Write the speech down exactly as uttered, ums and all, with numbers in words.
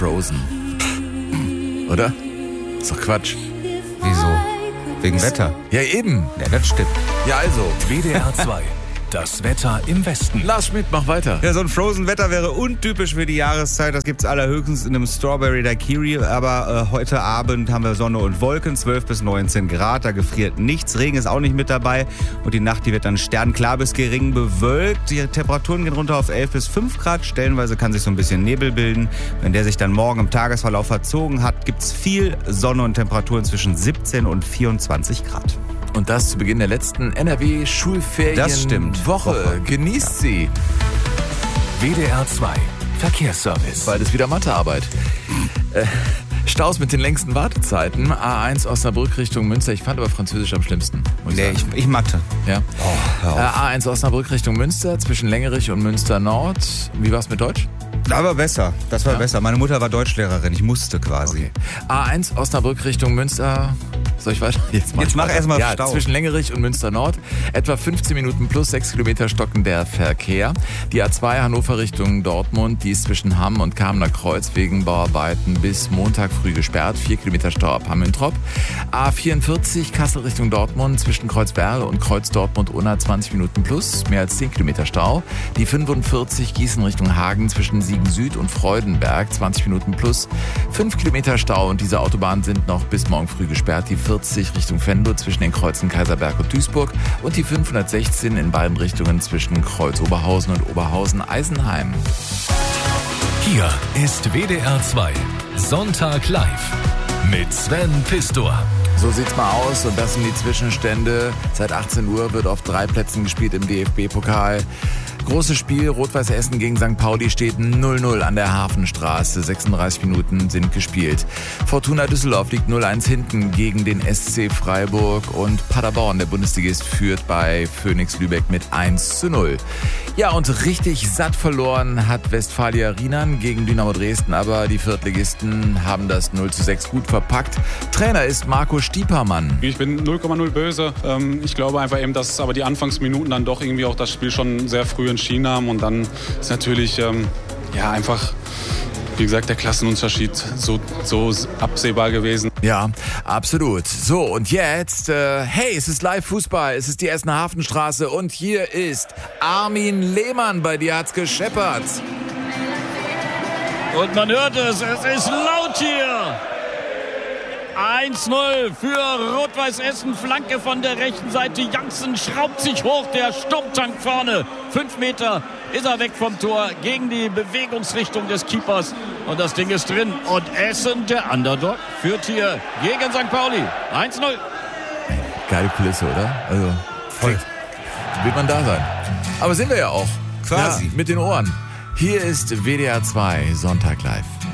Frozen. Oder? Ist doch Quatsch. Wieso? Wegen Wetter? Ja, eben. Ja, das stimmt. Ja, also. W D R zwei. Das Wetter im Westen. Lars Schmidt, mach weiter. Ja, so ein Frozen-Wetter wäre untypisch für die Jahreszeit. Das gibt's allerhöchstens in einem Strawberry Daiquiri. Aber äh, heute Abend haben wir Sonne und Wolken, zwölf bis neunzehn Grad. Da gefriert nichts. Regen ist auch nicht mit dabei. Und die Nacht, die wird dann sternklar bis gering bewölkt. Die Temperaturen gehen runter auf elf bis fünf Grad. Stellenweise kann sich so ein bisschen Nebel bilden. Wenn der sich dann morgen im Tagesverlauf verzogen hat, gibt's viel Sonne und Temperaturen zwischen siebzehn und vierundzwanzig Grad. Und das zu Beginn der letzten N R W-Schulferienwoche. Das stimmt. Woche. Genießt ja. sie. W D R zwei. Verkehrsservice. Bald ist wieder Mathearbeit. Äh, Staus mit den längsten Wartezeiten. A eins Osnabrück Richtung Münster. Ich fand aber Französisch am schlimmsten. Muss ich, Nee, ich, ich Mathe. ja. Oh, hör auf. äh, A eins Osnabrück Richtung Münster zwischen Längerich und Münster Nord. Wie war's mit Deutsch? Aber besser. Das war Ja? besser. Meine Mutter war Deutschlehrerin. Ich musste quasi. Okay. A eins Osnabrück Richtung Münster. Soll ich weiter? Jetzt mach, Jetzt ich mach weiter. erst mal Ja, Stau. zwischen Längerich und Münster Nord. Etwa fünfzehn Minuten plus sechs Kilometer stocken der Verkehr. Die A zwei Hannover Richtung Dortmund, die ist zwischen Hamm und Kamener Kreuz wegen Bauarbeiten bis Montag früh gesperrt. vier Kilometer Stau ab Hamm-Introp. A vierundvierzig Kassel Richtung Dortmund zwischen Kreuzberl und Kreuz Dortmund unter zwanzig Minuten plus. Mehr als zehn Kilometer Stau. Die fünfundvierzig Gießen Richtung Hagen zwischen Siegen Süd und Freudenberg. zwanzig Minuten plus. fünf Kilometer Stau und diese Autobahnen sind noch bis morgen früh gesperrt. Die vierzig Richtung Venlo zwischen den Kreuzen Kaiserberg und Duisburg und die fünfhundertsechzehn in beiden Richtungen zwischen Kreuz Oberhausen und Oberhausen-Eisenheim. Hier ist W D R zwei. Sonntag live. Mit Sven Pistor. So sieht's mal aus und das sind die Zwischenstände. Seit achtzehn Uhr wird auf drei Plätzen gespielt im D F B-Pokal. Großes Spiel, Rot-Weiß Essen gegen Sankt Pauli steht null null an der Hafenstraße. sechsunddreißig Minuten sind gespielt. Fortuna Düsseldorf liegt null eins hinten gegen den S C Freiburg und Paderborn, der Bundesligist, führt bei Phoenix Lübeck mit eins zu null. Ja, und richtig satt verloren hat Westfalia Riemann gegen Dynamo Dresden, aber die Viertligisten haben das null zu sechs gut verpackt. Trainer ist Marco Stiepermann. Ich bin null Komma null böse. Ich glaube einfach eben, dass aber die Anfangsminuten dann doch irgendwie auch das Spiel schon sehr früh entschieden haben. Und dann ist natürlich ähm, ja einfach, wie gesagt, der Klassenunterschied so, so absehbar gewesen. Ja, absolut. So, und jetzt, äh, hey, es ist Live-Fußball, es ist die Essener Hafenstraße und hier ist Armin Lehmann. Bei dir hat's gescheppert. Und man hört es, es ist laut hier. eins null für Rot-Weiß Essen, Flanke von der rechten Seite. Janssen schraubt sich hoch, der Sturmtank vorne. Fünf Meter ist er weg vom Tor gegen die Bewegungsrichtung des Keepers. Und das Ding ist drin. Und Essen, der Underdog, führt hier gegen Sankt Pauli. eins null. Geile Kulisse, oder? Also, voll. Wird man da sein. Aber sind wir ja auch. Quasi. Ja, mit den Ohren. Hier ist W D R zwei Sonntag live.